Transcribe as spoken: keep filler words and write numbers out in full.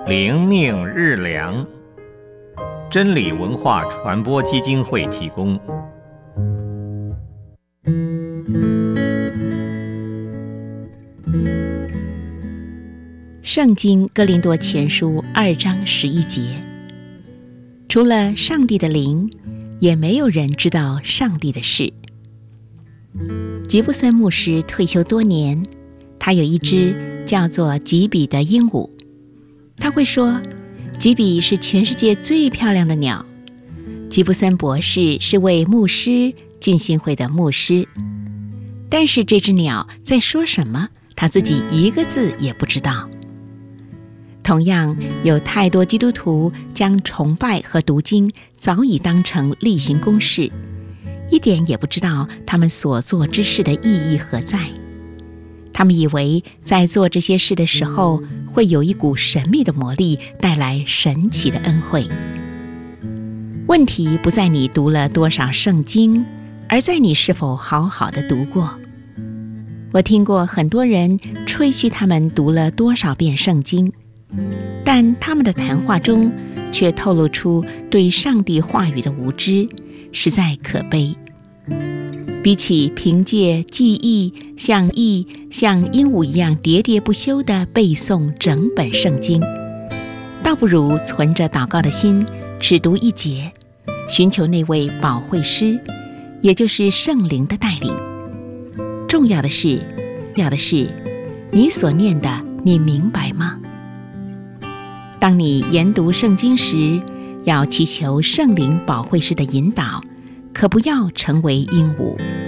灵命日粮，真理文化传播基金会提供。 圣经哥林多前书二章十一节，除了上帝的灵，也没有人知道上帝的事。吉布森牧师退休多年，他有一只叫做吉比的鹦鹉。他会说，吉比是全世界最漂亮的鸟。吉布森博士是位牧师，浸信会的牧师。但是这只鸟在说什么，他自己一个字也不知道。同样，有太多基督徒将崇拜和读经早已当成例行公事，一点也不知道他们所做之事的意义何在。他们以为在做这些事的时候，会有一股神秘的魔力带来神奇的恩惠。问题不在你读了多少圣经，而在你是否好好的读过。我听过很多人吹嘘他们读了多少遍圣经，但他们的谈话中却透露出对上帝话语的无知，实在可悲。比起凭借记忆像忆像鹦鹉一样喋喋不休地背诵整本圣经，倒不如存着祷告的心，只读一节，寻求那位保惠师，也就是圣灵的带领。重要的是，重要的是，你所念的，你明白吗？当你研读圣经时，要祈求圣灵保惠师的引导，可不要成为鹦鹉。